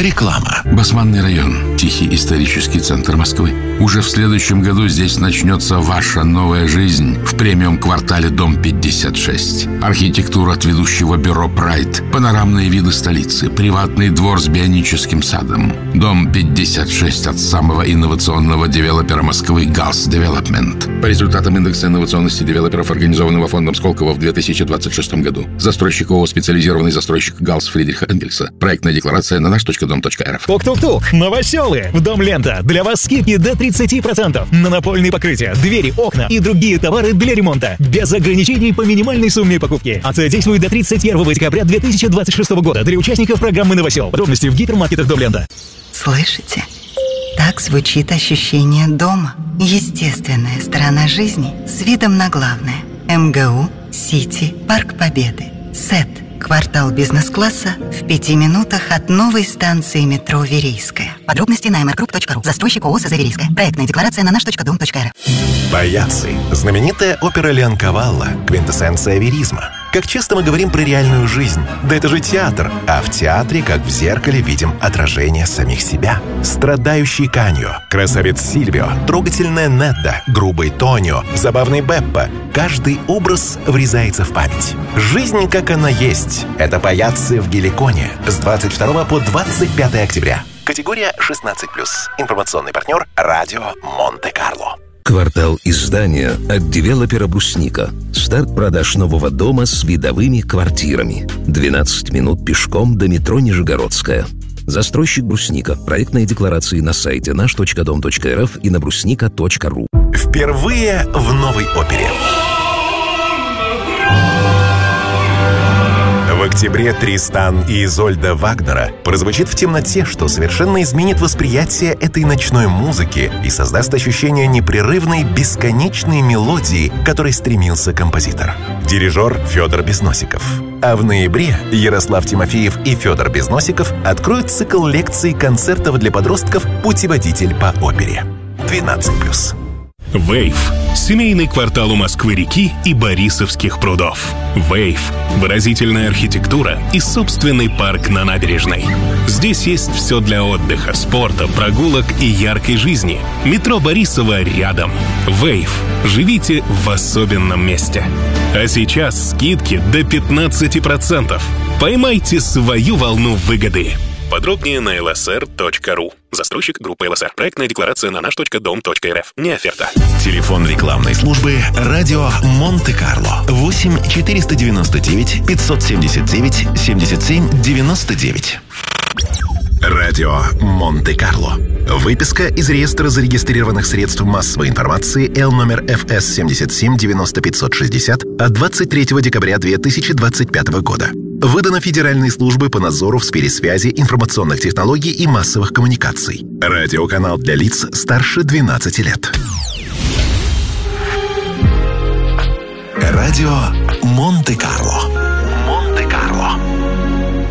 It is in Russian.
Реклама. Басманный район, тихий исторический центр Москвы. Уже в следующем году здесь начнется ваша новая жизнь в премиум-квартале Дом 56. Архитектура от ведущего бюро «Прайд», панорамные виды столицы, приватный двор с бионическим садом. Дом 56 от самого инновационного девелопера Москвы «Галс Девелопмент». По результатам индекса инновационности девелоперов, организованного фондом Сколково в 2026 году. Застройщик ООО «Специализированный застройщик Галс» Фридриха Энгельса. Проектная декларация на наш.дом.рф. Тук-тук-тук! Новоселы! В Дом Лента. Для вас скидки до 30% на напольные покрытия, двери, окна и другие товары для ремонта. Без ограничений по минимальной сумме покупки. Акция действует до 31 декабря 2026 года для участников программы «Новосел». Подробности в гипермаркетах Дом Лента. Слышите? Так звучит ощущение дома. Естественная сторона жизни с видом на главное. МГУ, Сити, Парк Победы, СЭТ. Квартал бизнес-класса в 5 минутах от новой станции метро Верейская. Подробности на mrgroup.ru. Застройщик ООО «Заверейская». Проектная декларация на наш.дом.рф. Паяцы. Знаменитая опера Леонкавалла. Квинтэссенция веризма. Как часто мы говорим про реальную жизнь? Да это же театр. А в театре, как в зеркале, видим отражение самих себя. Страдающий Каньо, красавец Сильвио, трогательная Недда, грубый Тонио, забавный Беппо. Каждый образ врезается в память. Жизнь, как она есть. Это паяцы в Геликоне. С 22 по 25 октября. Категория 16+. Информационный партнер «Радио Монте-Карло». Квартал издания от девелопера «Брусника». Старт продаж нового дома с видовыми квартирами. 12 минут пешком до метро Нижегородская. Застройщик «Брусника». Проектные декларации на сайте наш.дом.рф и на брусника.ру. Впервые в новой опере. В октябре Тристан и Изольда Вагнера прозвучит в темноте, что совершенно изменит восприятие этой ночной музыки и создаст ощущение непрерывной, бесконечной мелодии, к которой стремился композитор. Дирижер Федор Безносиков. А в ноябре Ярослав Тимофеев и Федор Безносиков откроют цикл лекций и концертов для подростков «Путеводитель по опере». 12+. Вейв – семейный квартал у Москвы-реки и Борисовских прудов. Вейв – выразительная архитектура и собственный парк на набережной. Здесь есть все для отдыха, спорта, прогулок и яркой жизни. Метро Борисово рядом. Вейв. Живите в особенном месте. А сейчас скидки до 15%. Поймайте свою волну выгоды. Подробнее на lsr.ru. Застройщик группы ЛСР. Проектная декларация на наш.дом.рф. Не оферта. Телефон рекламной службы «Радио Монте-Карло». 8 499 579 77 99. Радио Монте-Карло. Выписка из реестра зарегистрированных средств массовой информации Л номер ФС 77 90 560 от 23 декабря 2025 года. Выдано Федеральной службой по надзору в сфере связи, информационных технологий и массовых коммуникаций. Радиоканал для лиц старше 12 лет. Радио Монте-Карло.